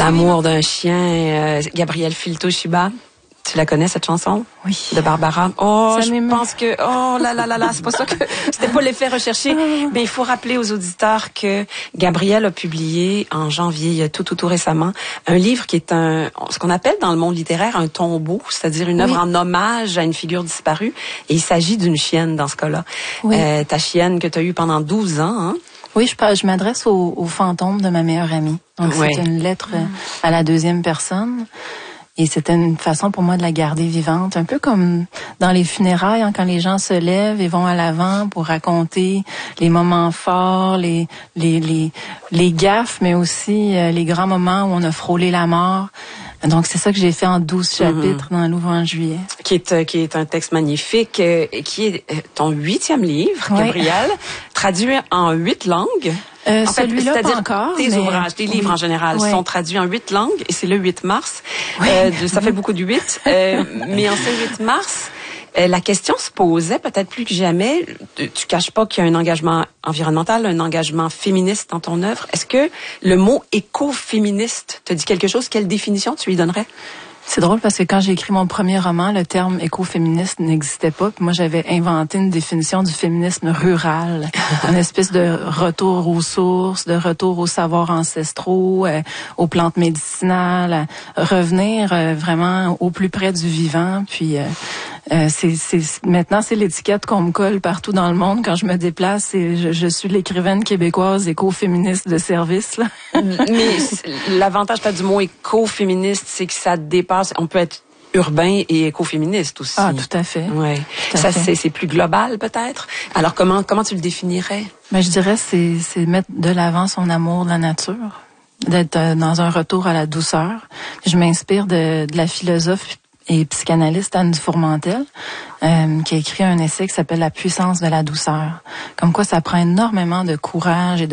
L'amour d'un chien, Gabrielle Filto-Shiba. Tu la connais, cette chanson? Oui. De Barbara. Oh, ça je pense que... Oh là là là là, c'est pas ça que... C'était pas l'effet recherché. Mais il faut rappeler aux auditeurs que Gabrielle a publié en janvier, tout récemment, un livre qui est ce qu'on appelle dans le monde littéraire un tombeau, c'est-à-dire une œuvre en hommage à une figure disparue. Et il s'agit d'une chienne dans ce cas-là. Oui. Ta chienne que tu as eue pendant 12 ans, hein? Oui, je m'adresse au fantôme de ma meilleure amie. Donc, c'est une lettre à la deuxième personne. Et c'était une façon pour moi de la garder vivante, un peu comme dans les funérailles, hein, quand les gens se lèvent et vont à l'avant pour raconter les moments forts, les gaffes, mais aussi les grands moments où on a frôlé la mort. Donc, c'est ça que j'ai fait en 12 chapitres dans l'Ouvre en juillet. Qui est un texte magnifique, qui est ton 8e livre, Gabrielle, traduit en 8 langues. En fait, celui-là, pas encore. Tes ouvrages, tes livres en général sont traduits en 8 langues et c'est le 8 mars. Ça fait beaucoup de 8. Mais en ce 8 mars, la question se posait peut-être plus que jamais. Tu caches pas qu'il y a un engagement environnemental, un engagement féministe dans ton œuvre. Est-ce que le mot écoféministe te dit quelque chose? Quelle définition tu lui donnerais? C'est drôle parce que quand j'ai écrit mon premier roman, le terme écoféministe n'existait pas. Puis moi, j'avais inventé une définition du féminisme rural, une espèce de retour aux sources, de retour aux savoirs ancestraux, aux plantes médicinales, revenir vraiment au plus près du vivant. Puis maintenant, c'est l'étiquette qu'on me colle partout dans le monde quand je me déplace. Et je suis l'écrivaine québécoise écoféministe de service, là. Mais l'avantage peut-être du mot écoféministe, c'est que ça dépasse. On peut être urbain et écoféministe aussi. Ah, tout à fait. Ouais. Ça, c'est plus global peut-être. Alors comment tu le définirais? Ben, je dirais c'est mettre de l'avant son amour de la nature, d'être dans un retour à la douceur. Je m'inspire de la philosophe et psychanalyste Anne Dufourmentel, qui a écrit un essai qui s'appelle La puissance de la douceur. Comme quoi ça prend énormément de courage et de